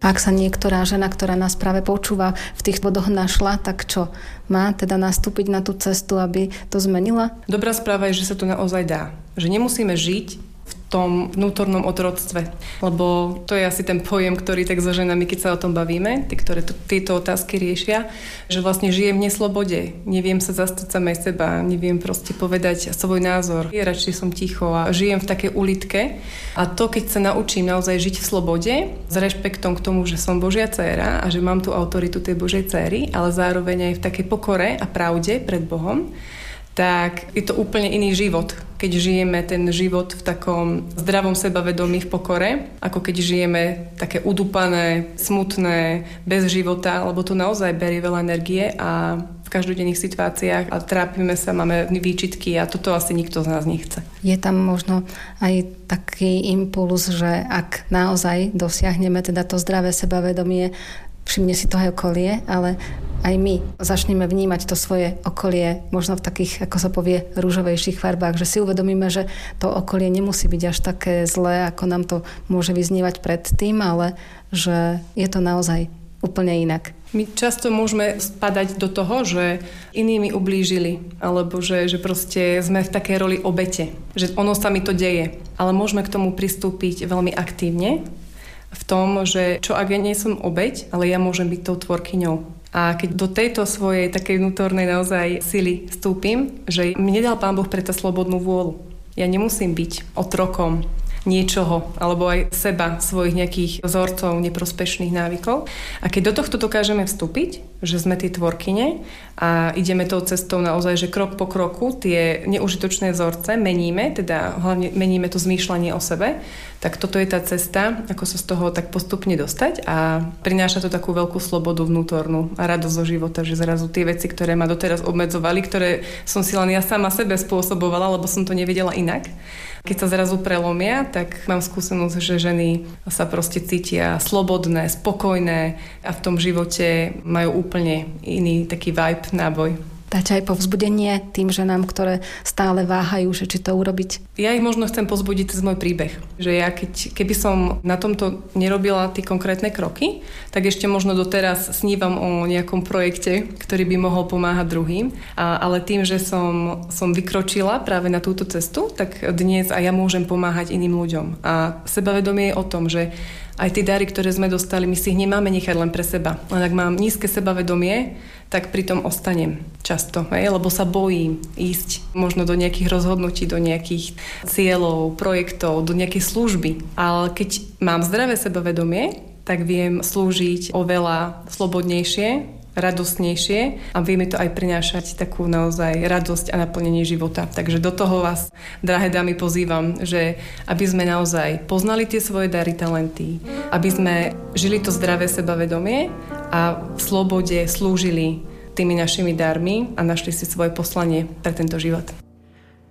Ak sa niektorá žena, ktorá nás práve počúva, v tých bodoch našla, tak čo? Má teda nastúpiť na tú cestu, aby to zmenila? Dobrá správa je, že sa to naozaj dá. Že nemusíme žiť v tom vnútornom otroctve. Lebo to je asi ten pojem, ktorý tak so ženami, keď sa o tom bavíme, ktoré tieto otázky riešia, že vlastne žijem v neslobode. Neviem sa zastať samej seba, neviem proste povedať svoj názor. Radšej som ticho a žijem v takej ulitke. A to, keď sa naučím naozaj žiť v slobode, s rešpektom k tomu, že som Božia dcéra a že mám tú autoritu tej Božej dcéry, ale zároveň aj v takej pokore a pravde pred Bohom, tak je to úplne iný život, keď žijeme ten život v takom zdravom sebavedomí, v pokore, ako keď žijeme také udupané, smutné, bez života, lebo to naozaj berie veľa energie a v každodenných situáciách a trápime sa, máme výčitky a toto asi nikto z nás nechce. Je tam možno aj taký impuls, že ak naozaj dosiahneme teda to zdravé sebavedomie, všimne si to aj okolie, ale aj my začneme vnímať to svoje okolie možno v takých, ako sa povie, ružovejších farbách, že si uvedomíme, že to okolie nemusí byť až také zlé, ako nám to môže vyznievať predtým, ale že je to naozaj úplne inak. My často môžeme spadať do toho, že iní mi ublížili, alebo že proste sme v takej roli obete, že ono sa mi to deje, ale môžeme k tomu pristúpiť veľmi aktívne v tom, že čo ak ja nie som obeť, ale ja môžem byť tou tvorkyňou. A keď do tejto svojej takej vnútornej naozaj sily vstúpim, že mi nedal Pán Boh preto slobodnú vôľu. Ja nemusím byť otrokom niečoho, alebo aj seba, svojich nejakých vzorcov, neprospešných návykov. A keď do tohto dokážeme vstúpiť, že sme tie tvorkyne a ideme tou cestou naozaj, že krok po kroku tie neužitočné vzorce meníme, teda hlavne meníme to zmýšľanie o sebe, tak toto je tá cesta, ako sa z toho tak postupne dostať a prináša to takú veľkú slobodu vnútornú a radosť zo života, že zrazu tie veci, ktoré ma doteraz obmedzovali, ktoré som si len ja sama sebe spôsobovala, lebo som to nevedela inak. Keď sa zrazu prelomia, tak mám skúsenosť, že ženy sa proste cítia slobodné, spokojné a v tom živote majú úplne iný taký vibe, náboj. Dáte aj povzbudenie tým ženám, ktoré stále váhajú, že či to urobiť? Ja ich možno chcem povzbudiť cez môj príbeh. Že ja keby som na tomto nerobila tie konkrétne kroky, tak ešte možno doteraz snívam o nejakom projekte, ktorý by mohol pomáhať druhým. Ale tým, že som vykročila práve na túto cestu, tak dnes aj ja môžem pomáhať iným ľuďom. A sebavedomie je o tom, že aj tie dary, ktoré sme dostali, my si ich nemáme nechať len pre seba. Len ak mám nízke sebavedomie, tak pri tom ostanem často, lebo sa bojím ísť možno do nejakých rozhodnutí, do nejakých cieľov, projektov, do nejakej služby. Ale keď mám zdravé sebavedomie, tak viem slúžiť oveľa slobodnejšie, radostnejšie a vieme to aj prinášať takú naozaj radosť a naplnenie života. Takže do toho vás, drahé dámy, pozývam, že aby sme naozaj poznali tie svoje dary, talenty, aby sme žili to zdravé sebavedomie a v slobode slúžili tými našimi darmi a našli si svoje poslanie pre tento život.